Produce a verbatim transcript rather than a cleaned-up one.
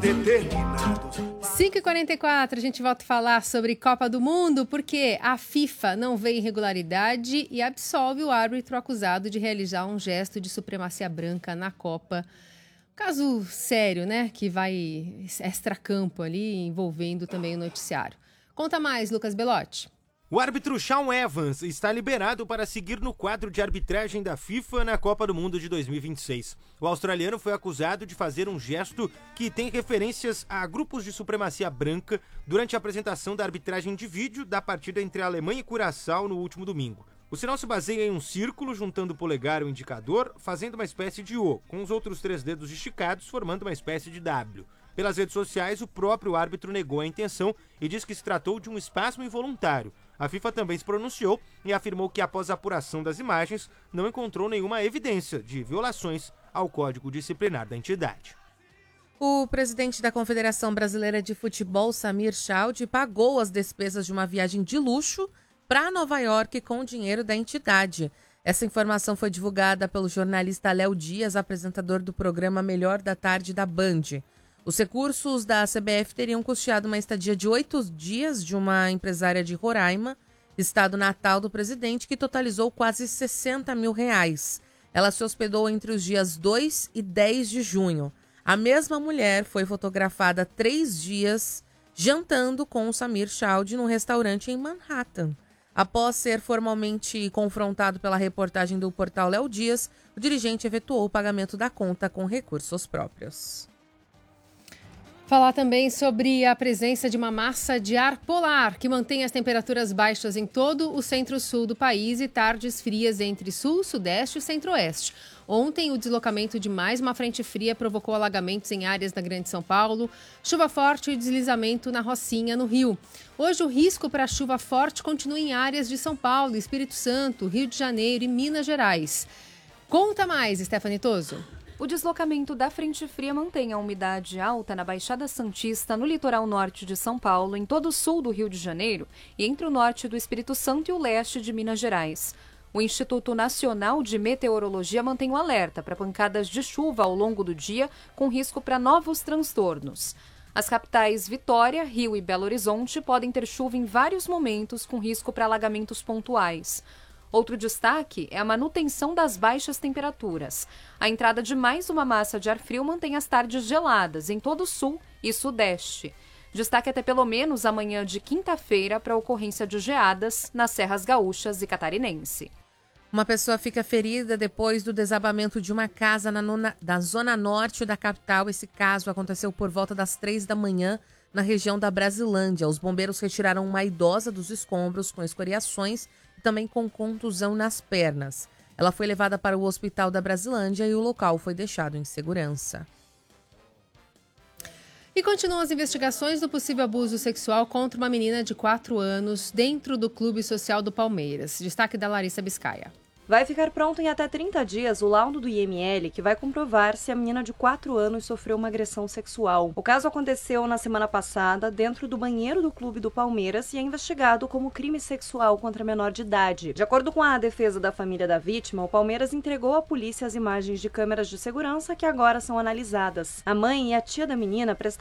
Determinados. cinco e quarenta e quatro, a gente volta a falar sobre Copa do Mundo, porque a FIFA não vê irregularidade e absolve o árbitro acusado de realizar um gesto de supremacia branca na Copa. Caso sério, né, que vai extracampo ali, envolvendo também o noticiário. Conta mais, Lucas Belotti. O árbitro Shawn Evans está liberado para seguir no quadro de arbitragem da FIFA na Copa do Mundo de dois mil e vinte e seis. O australiano foi acusado de fazer um gesto que tem referências a grupos de supremacia branca durante a apresentação da arbitragem de vídeo da partida entre a Alemanha e Curaçao no último domingo. O sinal se baseia em um círculo juntando o polegar e o indicador, fazendo uma espécie de O, com os outros três dedos esticados formando uma espécie de W. Pelas redes sociais, o próprio árbitro negou a intenção e diz que se tratou de um espasmo involuntário. A FIFA também se pronunciou e afirmou que, após a apuração das imagens, não encontrou nenhuma evidência de violações ao Código Disciplinar da entidade. O presidente da Confederação Brasileira de Futebol, Samir Chaude, pagou as despesas de uma viagem de luxo para Nova York com o dinheiro da entidade. Essa informação foi divulgada pelo jornalista Léo Dias, apresentador do programa Melhor da Tarde da Band. Os recursos da C B F teriam custeado uma estadia de oito dias de uma empresária de Roraima, estado natal do presidente, que totalizou quase sessenta mil reais. Ela se hospedou entre os dias dois e dez de junho. A mesma mulher foi fotografada três dias jantando com o Samir Chaude num restaurante em Manhattan. Após ser formalmente confrontado pela reportagem do portal Léo Dias, o dirigente efetuou o pagamento da conta com recursos próprios. Falar também sobre a presença de uma massa de ar polar que mantém as temperaturas baixas em todo o centro-sul do país e tardes frias entre sul, sudeste e centro-oeste. Ontem, o deslocamento de mais uma frente fria provocou alagamentos em áreas da Grande São Paulo, chuva forte e deslizamento na Rocinha, no Rio. Hoje, o risco para chuva forte continua em áreas de São Paulo, Espírito Santo, Rio de Janeiro e Minas Gerais. Conta mais, Stephanie Toso. O deslocamento da frente fria mantém a umidade alta na Baixada Santista, no litoral norte de São Paulo, em todo o sul do Rio de Janeiro e entre o norte do Espírito Santo e o leste de Minas Gerais. O Instituto Nacional de Meteorologia mantém o alerta para pancadas de chuva ao longo do dia, com risco para novos transtornos. As capitais Vitória, Rio e Belo Horizonte podem ter chuva em vários momentos, com risco para alagamentos pontuais. Outro destaque é a manutenção das baixas temperaturas. A entrada de mais uma massa de ar frio mantém as tardes geladas em todo o sul e sudeste. Destaque até pelo menos amanhã de quinta-feira para a ocorrência de geadas nas serras gaúchas e catarinense. Uma pessoa fica ferida depois do desabamento de uma casa na, nona, na zona norte da capital. Esse caso aconteceu por volta das três da manhã na região da Brasilândia. Os bombeiros retiraram uma idosa dos escombros com escoriações e também com contusão nas pernas. Ela foi levada para o hospital da Brasilândia e o local foi deixado em segurança. E continuam as investigações do possível abuso sexual contra uma menina de quatro anos dentro do Clube Social do Palmeiras. Destaque da Larissa Biscaia. Vai ficar pronto em até trinta dias o laudo do I M L, que vai comprovar se a menina de quatro anos sofreu uma agressão sexual. O caso aconteceu na semana passada dentro do banheiro do Clube do Palmeiras e é investigado como crime sexual contra menor de idade. De acordo com a defesa da família da vítima, o Palmeiras entregou à polícia as imagens de câmeras de segurança que agora são analisadas. A mãe e a tia da menina prestaram